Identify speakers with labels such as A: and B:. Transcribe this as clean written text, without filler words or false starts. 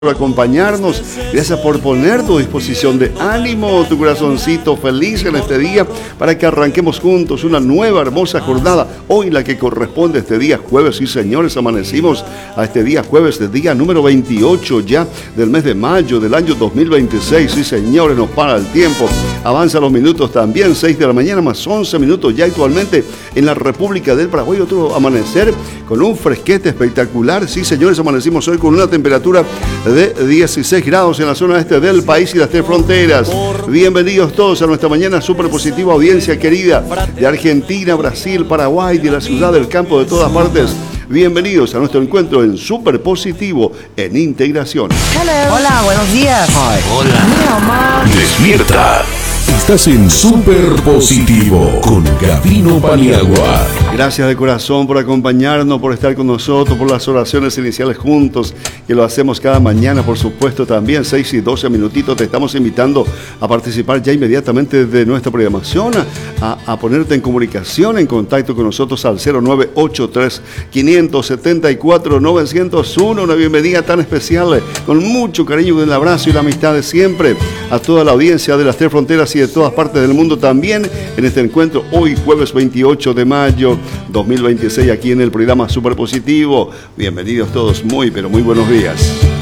A: por acompañarnos, gracias por poner tu disposición de ánimo, tu corazoncito feliz en este día, para que arranquemos juntos una nueva hermosa jornada, hoy la que corresponde a este día jueves. Sí, señores, amanecimos a este día jueves, del día número 28 ya del mes de mayo del año 2026, sí, señores, nos para el tiempo, avanza los minutos también, 6 de la mañana más 11 minutos ya actualmente en la República del Paraguay, otro amanecer con un fresquete espectacular. Sí, señores, amanecimos hoy con una temperatura de 16 grados en la zona este del país y las tres fronteras. Bienvenidos todos a nuestra mañana súper positiva, audiencia querida de Argentina, Brasil, Paraguay, de la ciudad, del campo, de todas partes. Bienvenidos a nuestro encuentro en Súper Positivo en Integración.
B: Hello. Hola, buenos días.
C: Hi.
B: Hola. Mi mamá.
C: Despierta. Estás en Súper Positivo con Gavino Paniagua.
A: Gracias de corazón por acompañarnos, por estar con nosotros, por las oraciones iniciales juntos, que lo hacemos cada mañana, por supuesto, también 6 y 12 minutitos. Te estamos invitando a participar ya inmediatamente de nuestra programación, a ponerte en comunicación, en contacto con nosotros al 0983-574-901. Una bienvenida tan especial, con mucho cariño, con el abrazo y la amistad de siempre, a toda la audiencia de las tres fronteras y de todas partes del mundo también, en este encuentro hoy jueves 28 de mayo 2026, aquí en el programa Súper Positivo. Bienvenidos todos, muy pero muy buenos días.